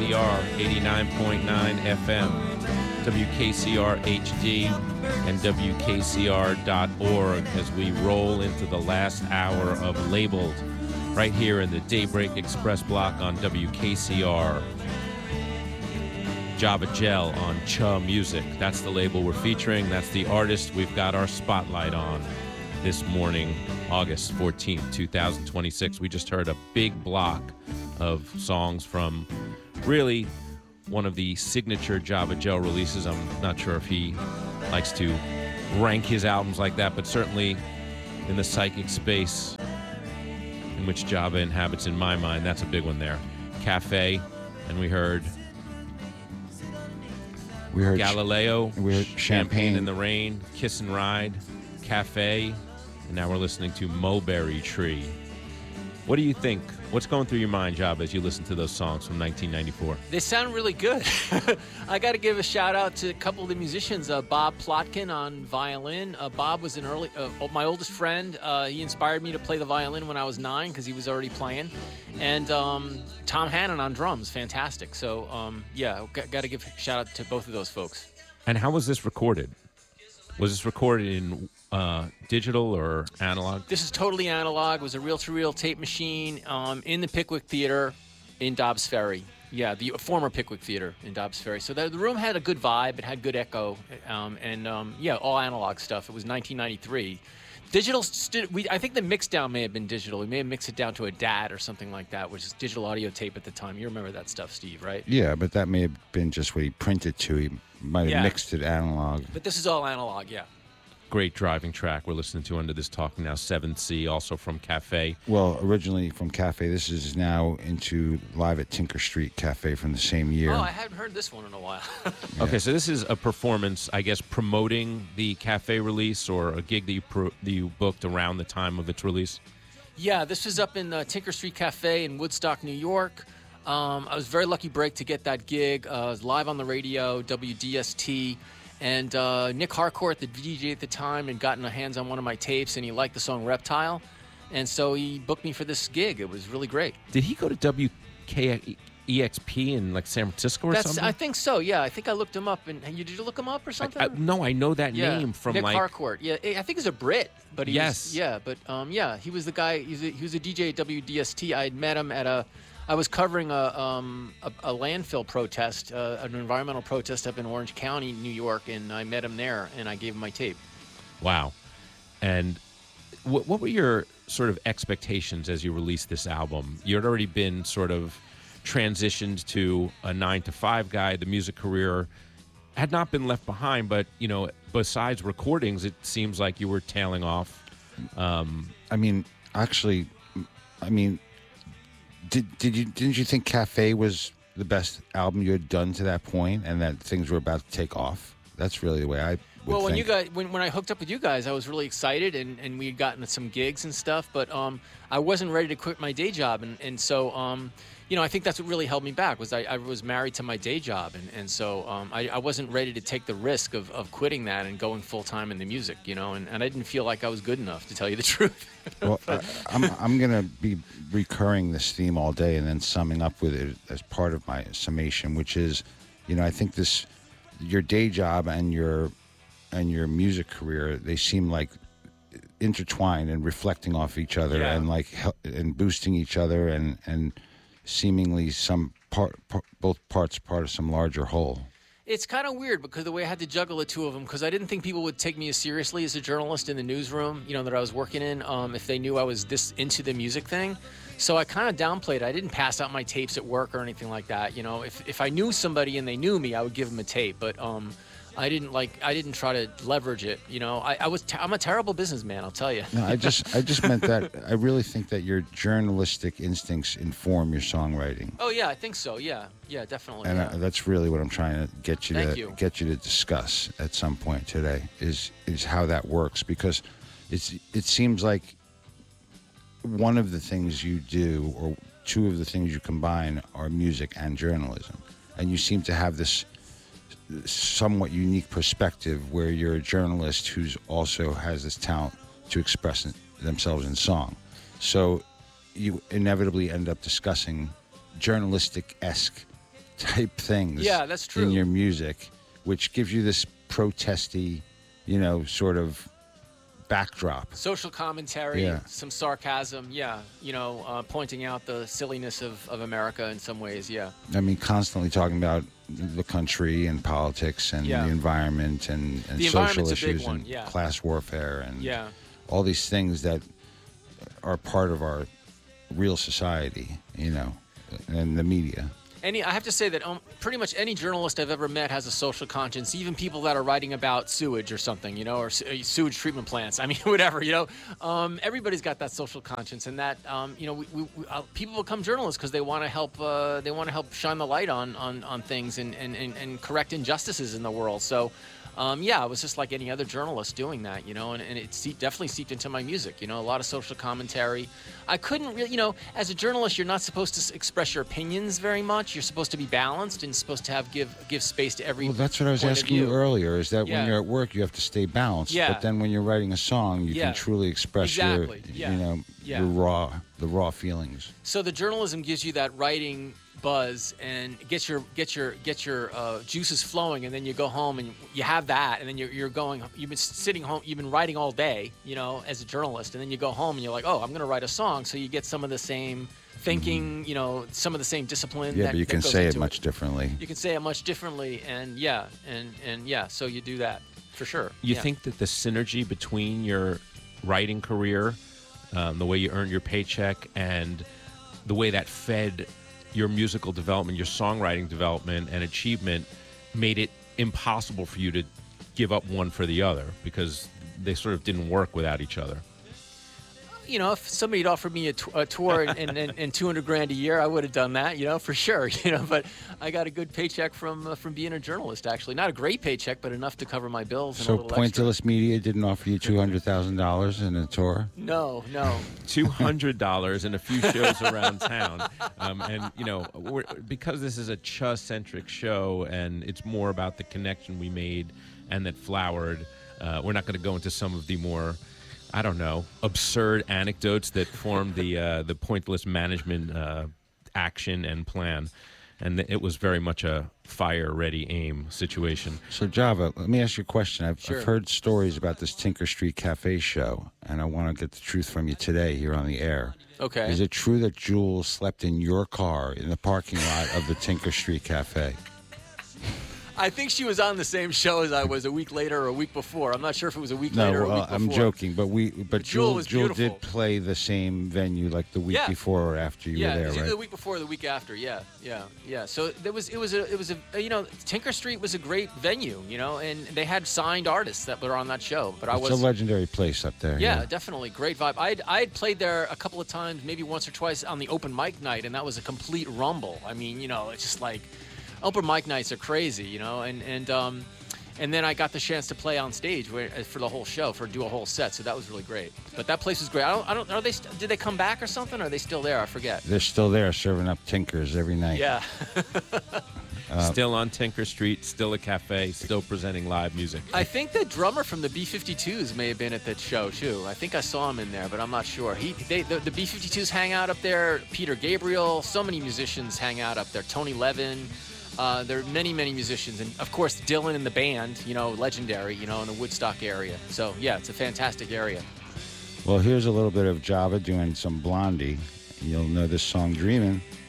WKCR 89.9 FM, WKCR HD, and WKCR.org as we roll into the last hour of Labeled right here in the Daybreak Express block on WKCR. Java Gel on Cha Music. That's the label we're featuring. That's the artist we've got our spotlight on this morning, August 14th, 2026. We just heard a big block of songs from really one of the signature Java Gel releases. I'm not sure if he likes to rank his albums like that, but certainly in the psychic space in which Java inhabits in my mind, that's a big one there. Cafe, and we heard Galileo, we heard Champagne in the Rain, Kiss and Ride, Cafe, and now we're listening to Mulberry Tree. What do you think? What's going through your mind, Job, as you listen to those songs from 1994? They sound really good. I got to give a shout out to a couple of the musicians. Bob Plotkin on violin. Bob was my oldest friend. He inspired me to play the violin when I was 9 because he was already playing. And Tom Hannon on drums, fantastic. So got to give a shout out to both of those folks. And how was this recorded? Was this recorded in digital or analog? This is totally analog. It was a reel-to-reel tape machine in the Pickwick Theater in Dobbs Ferry. Yeah, the former Pickwick Theater in Dobbs Ferry. So the room had a good vibe. It had good echo. All analog stuff. It was 1993. Digital, I think the mix down may have been digital. We may have mixed it down to a DAT or something like that, which is digital audio tape at the time. You remember that stuff, Steve, right? Yeah, but that may have been just what he printed to. He might have mixed it analog. But this is all analog, yeah. Great driving track we're listening to under this Talking Now 7C, also from Cafe. Well, originally from Cafe. This is now into Live at Tinker Street Cafe from the same year. Oh, I hadn't heard this one in a while. Yeah. Okay, so this is a performance, I guess, promoting the Cafe release or a gig that you booked around the time of its release? Yeah, this was up in Tinker Street Cafe in Woodstock, New York. I was very lucky break to get that gig. I was live on the radio, WDST. And Nick Harcourt, the DJ at the time, had gotten a hands on one of my tapes, and he liked the song Reptile. And so he booked me for this gig. It was really great. Did he go to WKEXP in, like, San Francisco or something? I think so, yeah. I think I looked him up. And did you look him up or something? No, I know that name from, Nick Harcourt. Yeah, I think he's a Brit. But he yes. He was the guy. He was a DJ at WDST. I had met him at I was covering a landfill protest, an environmental protest up in Orange County, New York, and I met him there, and I gave him my tape. Wow. And what were your sort of expectations as you released this album? You had already been sort of transitioned to a 9-to-5 guy. The music career had not been left behind, but, you know, besides recordings, it seems like you were tailing off. Didn't you think Cafe was the best album you had done to that point, and that things were about to take off? That's really the way I would think. When I hooked up with you guys, I was really excited, and we had gotten some gigs and stuff, but I wasn't ready to quit my day job, and so I think that's what really held me back. Was I was married to my day job, and so I wasn't ready to take the risk of quitting that and going full time in the music, and I didn't feel like I was good enough, to tell you the truth. Well, I'm going to be recurring this theme all day and then summing up with it as part of my summation, which is, I think your day job and your music career, they seem like intertwined and reflecting off each other, and and boosting each other, and seemingly both parts part of some larger whole. It's kind of weird because the way I had to juggle the two of them, because I didn't think people would take me as seriously as a journalist in the newsroom, that I was working in, if they knew I was this into the music thing. So I kind of downplayed it. I didn't pass out my tapes at work or anything like that. If I knew somebody and they knew me, I would give them a tape. But I didn't try to leverage it. I'm a terrible businessman, I'll tell you. No, I just meant that I really think that your journalistic instincts inform your songwriting. Oh yeah, I think so. Yeah, definitely. And that's really what I'm trying to get you to discuss at some point today is how that works, because it seems like one of the things you do, or two of the things you combine, are music and journalism, and you seem to have this somewhat unique perspective where you're a journalist who's also has this talent to express themselves in song. So you inevitably end up discussing journalistic-esque type things. Yeah, that's true. In your music, which gives you this protesty, sort of backdrop. Social commentary, Yeah. some sarcasm, pointing out the silliness of America in some ways, yeah. I mean, constantly talking about the country and politics and Yeah. the environment and The social environment's a big issues one, and yeah. class warfare and Yeah. all these things that are part of our real society, and the media. I have to say that pretty much any journalist I've ever met has a social conscience. Even people that are writing about sewage or something, or sewage treatment plants. I mean, whatever, everybody's got that social conscience, and that people become journalists because they want to help. They want to help shine the light on things and correct injustices in the world. So. I was just like any other journalist doing that, and it definitely seeped into my music, a lot of social commentary. I couldn't really, as a journalist, you're not supposed to express your opinions very much. You're supposed to be balanced and supposed to give space to every. Well, that's what I was point of asking you view. earlier, is that Yeah. when you're at work, you have to stay balanced. Yeah. But then when you're writing a song, you Yeah. can truly express Exactly. your, Yeah. Yeah. the raw feelings. So the journalism gives you that writing buzz and gets your juices flowing, and then you go home and you have that, and then you've been sitting home, you've been writing all day, as a journalist, and then you go home and you're like, oh, I'm going to write a song, so you get some of the same thinking, some of the same discipline. Yeah, that, but you that can goes say it into much differently. You can say it much differently, and so you do that for sure. You Yeah. think that the synergy between your writing career, the way you earned your paycheck, and the way that fed your musical development, your songwriting development and achievement, made it impossible for you to give up one for the other, because they sort of didn't work without each other? If somebody had offered me a tour and $200,000 a year, I would have done that, for sure. But I got a good paycheck from being a journalist. Actually, not a great paycheck, but enough to cover my bills. And a So little extra. Pointillist Media didn't offer you $200,000 in a tour? No. $200 and a few shows around town, and because this is a Cha-centric show and it's more about the connection we made and that flowered. We're not going to go into some of the more, I don't know, absurd anecdotes that formed the Pointillist management action and plan. And it was very much a fire, ready, aim situation. So, Java, let me ask you a question. I've Sure. heard stories about this Tinker Street Cafe show, and I want to get the truth from you today here on the air. Okay. Is it true that Jules slept in your car in the parking lot of the Tinker Street Cafe? I think she was on the same show as I was a week later or a week before. I'm not sure if it was a week later or a week before. I'm joking, but Jewel was Jewel beautiful. did play the same venue like the week Yeah. before or after you Yeah, were it there, was either right? the week before or the week after. Yeah. So it was a Tinker Street was a great venue, and they had signed artists that were on that show. But It's a legendary place up there. Yeah, definitely great vibe. I had played there a couple of times, maybe once or twice on the open mic night, and that was a complete rumble. I mean, it's just like open mic nights are crazy, and then I got the chance to play on stage for the whole show, do a whole set, so that was really great. But that place was great. Did they come back or something? Or are they still there? I forget. They're still there serving up Tinkers every night. Yeah. Still on Tinker Street, still a cafe, still presenting live music. I think the drummer from the B-52s may have been at that show too. I think I saw him in there, but I'm not sure. The B-52s hang out up there. Peter Gabriel, so many musicians hang out up there. Tony Levin. There are many, many musicians, and of course Dylan and the band, legendary, in the Woodstock area. So yeah, it's a fantastic area. Well, here's a little bit of Java doing some Blondie. You'll know this song, "Dreamin'."